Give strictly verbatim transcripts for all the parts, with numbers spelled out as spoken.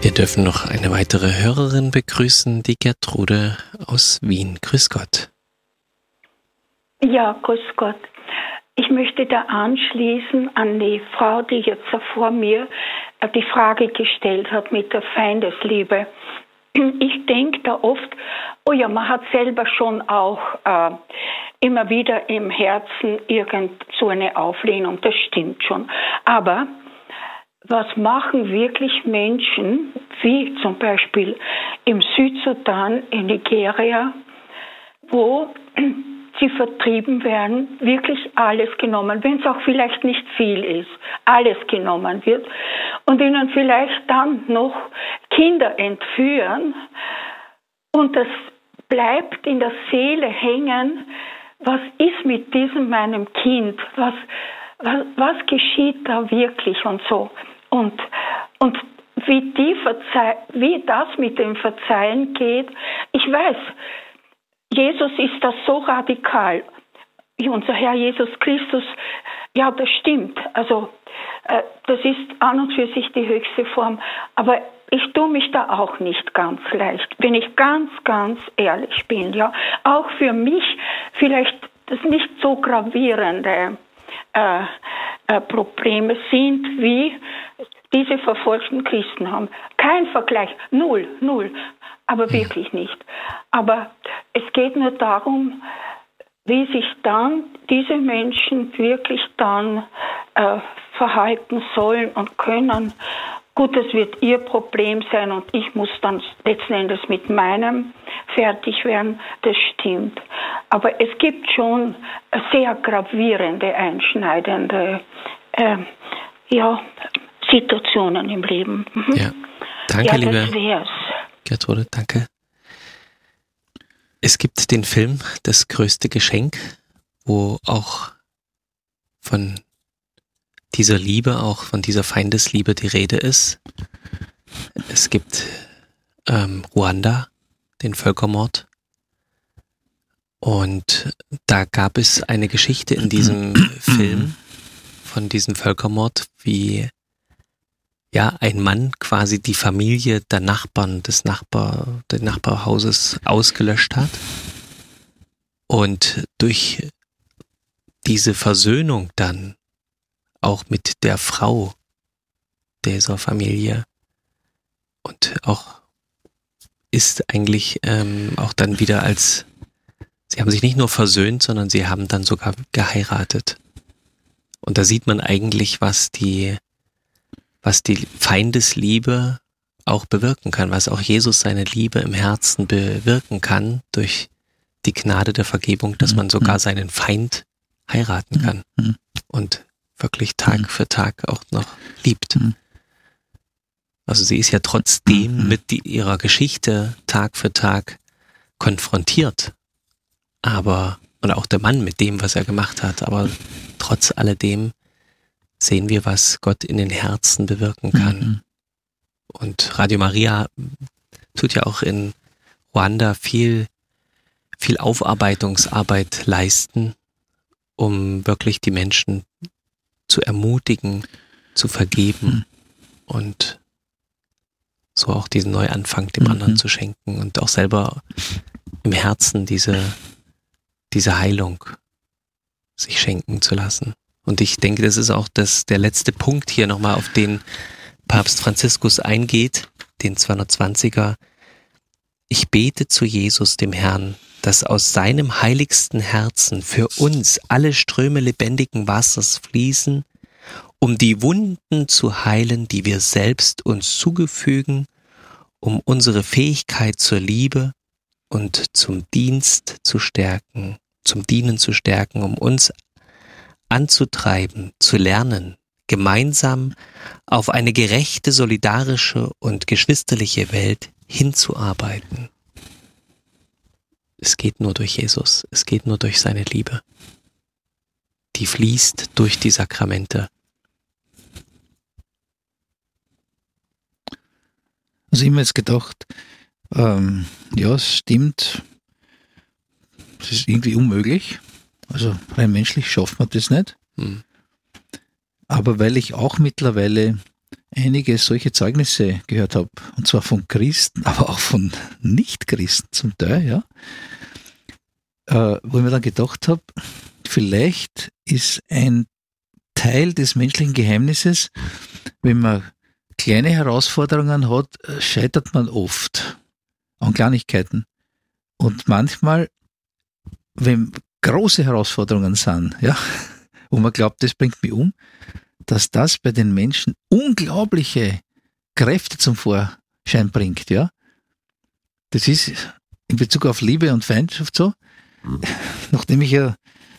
Wir dürfen noch eine weitere Hörerin begrüßen, die Gertrude aus Wien. Grüß Gott. Ja, grüß Gott. Ich möchte da anschließen an die Frau, die jetzt vor mir die Frage gestellt hat mit der Feindesliebe. Ich denke da oft, oh ja, man hat selber schon auch äh, immer wieder im Herzen irgend so eine Auflehnung, das stimmt schon. Aber was machen wirklich Menschen, wie zum Beispiel im Südsudan, in Nigeria, wo sie vertrieben werden, wirklich alles genommen, wenn es auch vielleicht nicht viel ist, alles genommen wird und ihnen vielleicht dann noch Kinder entführen und das bleibt in der Seele hängen, was ist mit diesem meinem Kind, was, was, was geschieht da wirklich und so. Und, und wie, die Verzeih- wie das mit dem Verzeihen geht, ich weiß, Jesus ist das so radikal. Unser Herr Jesus Christus, ja, das stimmt. Also äh, das ist an und für sich die höchste Form. Aber ich tue mich da auch nicht ganz leicht, wenn ich ganz, ganz ehrlich bin. Ja, auch für mich vielleicht das nicht so gravierende äh, äh, Probleme sind, wie diese verfolgten Christen haben. Kein Vergleich, null, null. Aber wirklich nicht. Aber es geht nur darum, wie sich dann diese Menschen wirklich dann äh, verhalten sollen und können. Gut, das wird ihr Problem sein und ich muss dann letzten Endes mit meinem fertig werden, das stimmt. Aber es gibt schon sehr gravierende, einschneidende äh, ja, Situationen im Leben. Mhm. Ja, danke, ja, liebe das wär's. Gertrude, danke. Es gibt den Film Das größte Geschenk, wo auch von dieser Liebe, auch von dieser Feindesliebe die Rede ist. Es gibt ähm, Ruanda, den Völkermord. Und da gab es eine Geschichte in diesem Film von diesem Völkermord, wie ja, ein Mann quasi die Familie der Nachbarn des Nachbar, des Nachbarhauses ausgelöscht hat und durch diese Versöhnung dann auch mit der Frau dieser Familie und auch ist eigentlich ähm, auch dann wieder als, sie haben sich nicht nur versöhnt, sondern sie haben dann sogar geheiratet. Und da sieht man eigentlich, was die was die Feindesliebe auch bewirken kann, was auch Jesus seine Liebe im Herzen bewirken kann durch die Gnade der Vergebung, dass man sogar seinen Feind heiraten kann und wirklich Tag für Tag auch noch liebt. Also sie ist ja trotzdem mit die, ihrer Geschichte Tag für Tag konfrontiert, aber, und auch der Mann mit dem, was er gemacht hat, aber trotz alledem sehen wir, was Gott in den Herzen bewirken kann. Mhm. Und Radio Maria tut ja auch in Ruanda viel, viel Aufarbeitungsarbeit leisten, um wirklich die Menschen zu ermutigen, zu vergeben mhm. und so auch diesen Neuanfang dem mhm. anderen zu schenken und auch selber im Herzen diese, diese Heilung sich schenken zu lassen. Und ich denke, das ist auch das, der letzte Punkt hier nochmal, auf den Papst Franziskus eingeht, den zweihundertzwanziger. Ich bete zu Jesus, dem Herrn, dass aus seinem heiligsten Herzen für uns alle Ströme lebendigen Wassers fließen, um die Wunden zu heilen, die wir selbst uns zugefügen, um unsere Fähigkeit zur Liebe und zum Dienst zu stärken, zum Dienen zu stärken, um uns anzutreiben, zu lernen, gemeinsam auf eine gerechte, solidarische und geschwisterliche Welt hinzuarbeiten. Es geht nur durch Jesus, es geht nur durch seine Liebe. Die fließt durch die Sakramente. Also ich habe mir jetzt gedacht, ähm, ja, es stimmt, es ist irgendwie unmöglich. Also rein menschlich schafft man das nicht. Hm. Aber weil ich auch mittlerweile einige solche Zeugnisse gehört habe, und zwar von Christen, aber auch von Nicht-Christen zum Teil, ja, äh, wo ich mir dann gedacht habe, vielleicht ist ein Teil des menschlichen Geheimnisses, wenn man kleine Herausforderungen hat, scheitert man oft an Kleinigkeiten. Und manchmal, wenn große Herausforderungen sind, ja, wo man glaubt, das bringt mich um, dass das bei den Menschen unglaubliche Kräfte zum Vorschein bringt, ja. Das ist in Bezug auf Liebe und Feindschaft so, nachdem ich ja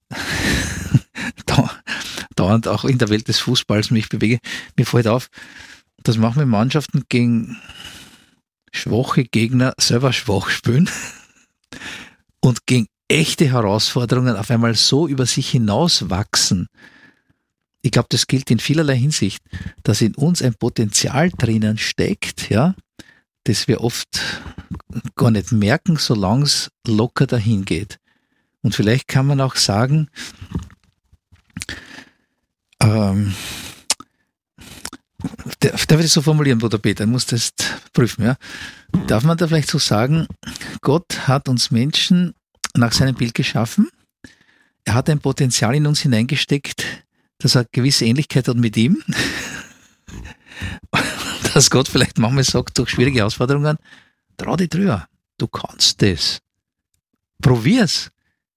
dauernd auch in der Welt des Fußballs mich bewege, mir fällt auf, dass manchmal Mannschaften gegen schwache Gegner selber schwach spielen und gegen echte Herausforderungen auf einmal so über sich hinauswachsen. Ich glaube, das gilt in vielerlei Hinsicht, dass in uns ein Potenzial drinnen steckt, ja, das wir oft gar nicht merken, solange es locker dahin geht. Und vielleicht kann man auch sagen, ähm, darf ich das so formulieren, Bruder Peter? Ich muss das prüfen, ja. Darf man da vielleicht so sagen, Gott hat uns Menschen nach seinem Bild geschaffen. Er hat ein Potenzial in uns hineingesteckt, das eine gewisse Ähnlichkeit hat mit ihm. Dass Gott vielleicht manchmal sagt, durch schwierige Herausforderungen, trau dich drüber, du kannst das. Probier's.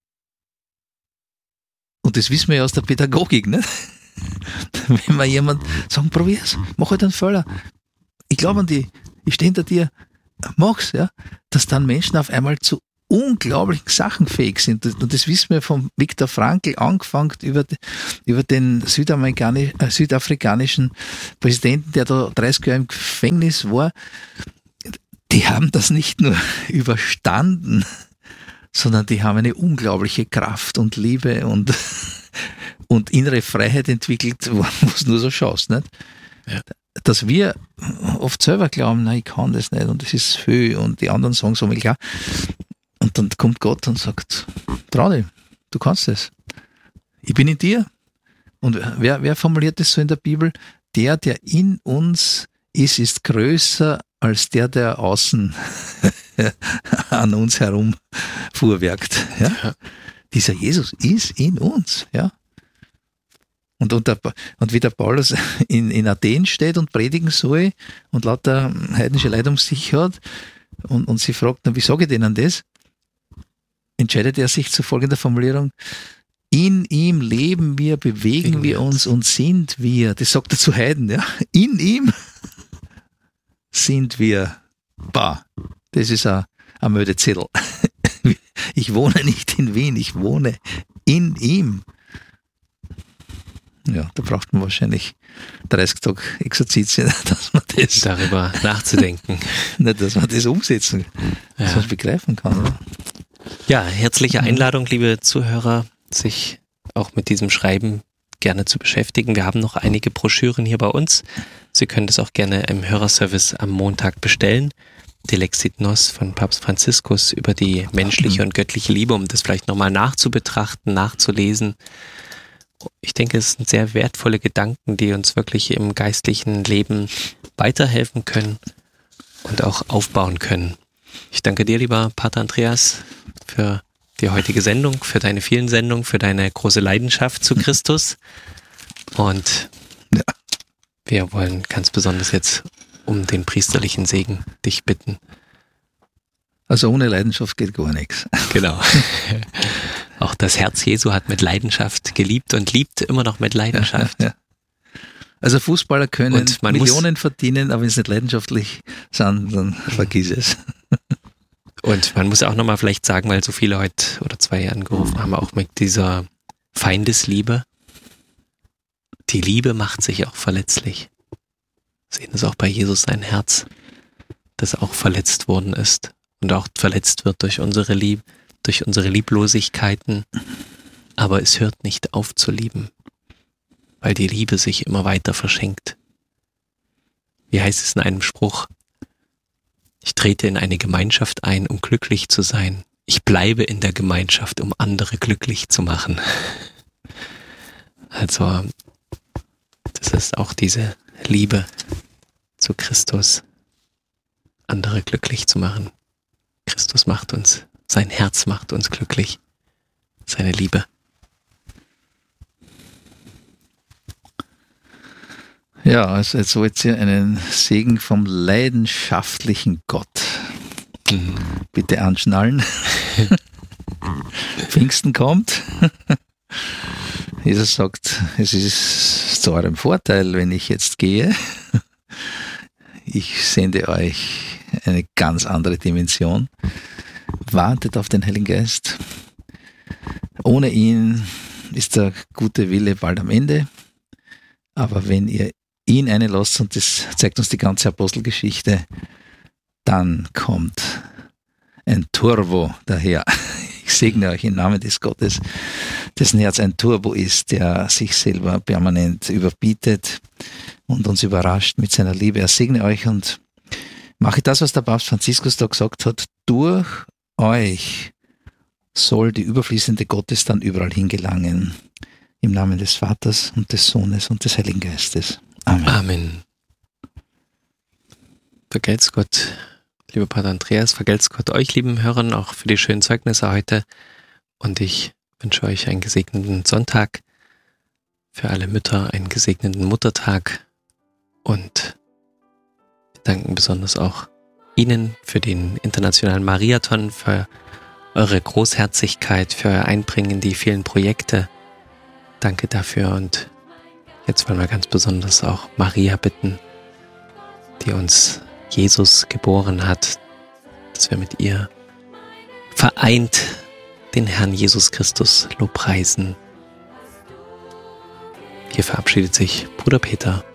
Und das wissen wir ja aus der Pädagogik, ne? Wenn wir jemand sagen, probier's, mach halt einen Fehler. Ich glaube an die, ich stehe hinter dir, mach's, ja. Dass dann Menschen auf einmal zu unglaublichen Sachen fähig sind. Und das wissen wir vom Viktor Frankl, angefangen über, über den Südamerikanisch, äh, südafrikanischen Präsidenten, der da dreißig Jahre im Gefängnis war. Die haben das nicht nur überstanden, sondern die haben eine unglaubliche Kraft und Liebe und, und innere Freiheit entwickelt, wo du nur so schaust, nicht? Ja. Dass wir oft selber glauben, nein, ich kann das nicht und das ist viel und die anderen sagen so, klar. Und dann kommt Gott und sagt, trau dich, du kannst es. Ich bin in dir. Und wer, wer formuliert das so in der Bibel? Der, der in uns ist, ist größer als der, der außen an uns herum fuhrwerkt. Ja? Ja. Dieser Jesus ist in uns. Ja? Und, und, der, und wie der Paulus in, in Athen steht und predigen soll und lauter heidnische Leute um sich hat und, und sie fragt, na, wie sage ich denen das? Entscheidet er sich zu folgender Formulierung: In ihm leben wir, bewegen Gegen wir uns und sind wir. Das sagt er zu Heiden, ja. In ihm sind wir. Bah, das ist ein, ein Mödezettel. Ich wohne nicht in Wien, ich wohne in ihm. Ja, da braucht man wahrscheinlich dreißig Tage Exerzitien, dass man das darüber nachzudenken. Nicht, dass man das umsetzen, ja. Dass man es begreifen kann. Oder? Ja, herzliche Einladung, liebe Zuhörer, sich auch mit diesem Schreiben gerne zu beschäftigen. Wir haben noch einige Broschüren hier bei uns. Sie können das auch gerne im Hörerservice am Montag bestellen. Die Lexit Nos von Papst Franziskus über die menschliche und göttliche Liebe, um das vielleicht nochmal nachzubetrachten, nachzulesen. Ich denke, es sind sehr wertvolle Gedanken, die uns wirklich im geistlichen Leben weiterhelfen können und auch aufbauen können. Ich danke dir, lieber Pater Andreas, für die heutige Sendung, für deine vielen Sendungen, für deine große Leidenschaft zu Christus. Und ja, wir wollen ganz besonders jetzt um den priesterlichen Segen dich bitten. Also ohne Leidenschaft geht gar nichts. Genau. Auch das Herz Jesu hat mit Leidenschaft geliebt und liebt immer noch mit Leidenschaft. Ja, ja, ja. Also Fußballer können Millionen verdienen, aber wenn sie nicht leidenschaftlich sind, dann vergiss es. Und man muss auch nochmal vielleicht sagen, weil so viele heute oder zwei angerufen haben, auch mit dieser Feindesliebe. Die Liebe macht sich auch verletzlich. Wir sehen es auch bei Jesus, sein Herz, das auch verletzt worden ist und auch verletzt wird durch unsere Liebe, durch unsere Lieblosigkeiten. Aber es hört nicht auf zu lieben, weil die Liebe sich immer weiter verschenkt. Wie heißt es in einem Spruch? Ich trete in eine Gemeinschaft ein, um glücklich zu sein. Ich bleibe in der Gemeinschaft, um andere glücklich zu machen. Also, das ist auch diese Liebe zu Christus, andere glücklich zu machen. Christus macht uns, sein Herz macht uns glücklich, seine Liebe. Ja, also jetzt wollt ihr einen Segen vom leidenschaftlichen Gott. Mhm. Bitte anschnallen. Pfingsten kommt. Jesus sagt, es ist zu eurem Vorteil, wenn ich jetzt gehe. Ich sende euch eine ganz andere Dimension. Wartet auf den Heiligen Geist. Ohne ihn ist der gute Wille bald am Ende. Aber wenn ihr ihn einlasst, und das zeigt uns die ganze Apostelgeschichte, dann kommt ein Turbo daher. Ich segne euch im Namen des Gottes, dessen Herz ein Turbo ist, der sich selber permanent überbietet und uns überrascht mit seiner Liebe. Er segne euch und mache das, was der Papst Franziskus da gesagt hat. Durch euch soll die überfließende Gottes dann überall hingelangen. Im Namen des Vaters und des Sohnes und des Heiligen Geistes. Amen. Amen. Vergelt's Gott, lieber Pater Andreas, vergelt's Gott euch, lieben Hörern, auch für die schönen Zeugnisse heute. Und ich wünsche euch einen gesegneten Sonntag, für alle Mütter einen gesegneten Muttertag. Und wir danken besonders auch Ihnen für den Internationalen Mariathon, für eure Großherzigkeit, für euer Einbringen in die vielen Projekte. Danke dafür, und jetzt wollen wir ganz besonders auch Maria bitten, die uns Jesus geboren hat, dass wir mit ihr vereint den Herrn Jesus Christus lobpreisen. Hier verabschiedet sich Bruder Peter.